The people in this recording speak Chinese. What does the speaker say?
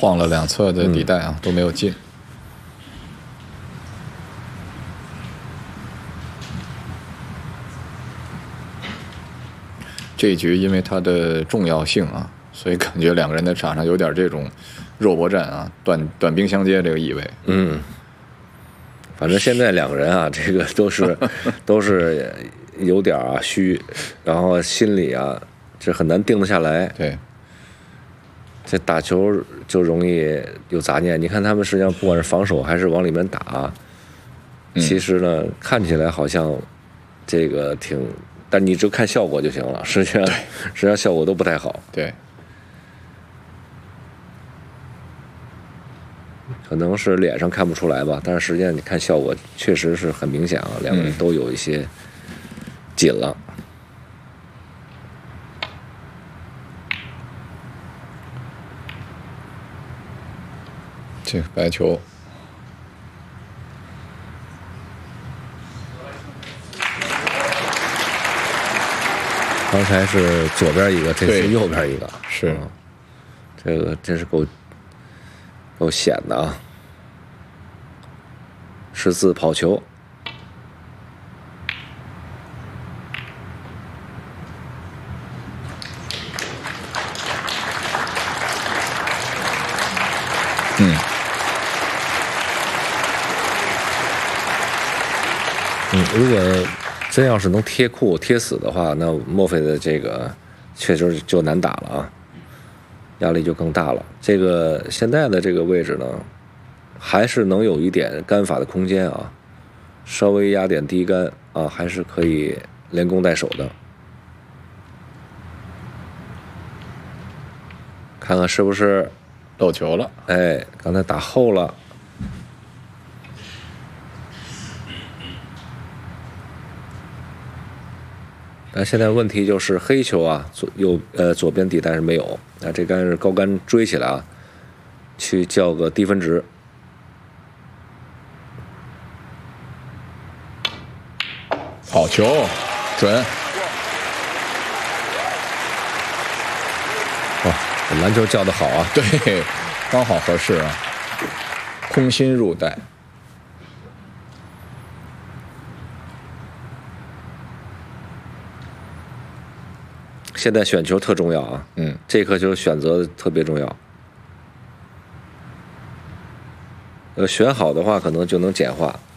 晃了2侧的底带啊，都没有进。这一局因为它的重要性啊，所以感觉2个人在场上有点这种肉搏战啊，短兵相接这个意味。 反正现在2个人啊，这个都是有点虚，然后心里啊，这很难定得下来。 对， 这打球就容易有杂念。你看他们实际上不管是防守还是往里面打，其实呢看起来好像这个挺，但你就看效果就行了。实际上效果都不太好。 对。 可能是脸上看不出来吧，但是实际上你看效果确实是很明显啊，2个人都有一些紧了。 这个白球， 刚才是左边一个，这次右边一个， 是， 这个真是够险的啊！14字跑球，如果真要是能贴库贴死的话，那墨菲的这个确实就难打了啊，压力就更大了。这个现在的这个位置呢，还是能有一点杆法的空间啊，稍微压点低杆啊，还是可以连攻带守的。看看是不是漏球了？ 哎，刚才打后了。但现在问题就是黑球啊，左边底带是没有，那这杆是高杆追起来啊，去叫个低分值。 好球，准！ 哇，篮球叫得好啊！ 对，刚好合适啊，空心入袋。 现在选球特重要啊，这颗球选择特别重要。选好的话，可能就能简化。